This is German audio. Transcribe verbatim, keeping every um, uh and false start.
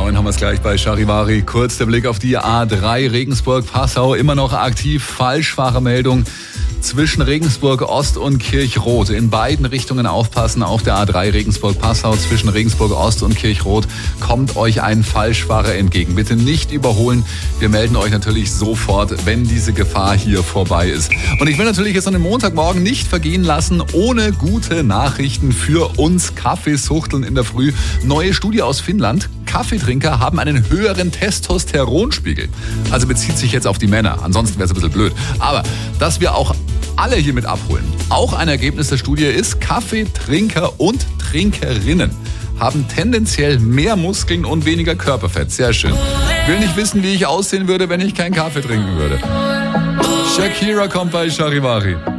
neun haben wir es gleich bei Charivari. Kurz der Blick auf die A drei Regensburg-Passau. Immer noch aktiv. Falschfahrermeldung zwischen Regensburg Ost und Kirchrot. In beiden Richtungen aufpassen. Auf der A drei Regensburg-Passau zwischen Regensburg Ost und Kirchrot kommt euch ein Falschfahrer entgegen. Bitte nicht überholen. Wir melden euch natürlich sofort, wenn diese Gefahr hier vorbei ist. Und ich will natürlich jetzt an dem Montagmorgen nicht vergehen lassen, ohne gute Nachrichten für uns Kaffeesuchteln in der Früh. Neue Studie aus Finnland. Kaffeetrinker haben einen höheren Testosteronspiegel. Also bezieht sich jetzt auf die Männer. Ansonsten wäre es ein bisschen blöd. Aber dass wir auch alle hiermit abholen. Auch ein Ergebnis der Studie ist, Kaffeetrinker und Trinkerinnen haben tendenziell mehr Muskeln und weniger Körperfett. Sehr schön. Will nicht wissen, wie ich aussehen würde, wenn ich keinen Kaffee trinken würde. Shakira kommt bei Charivari.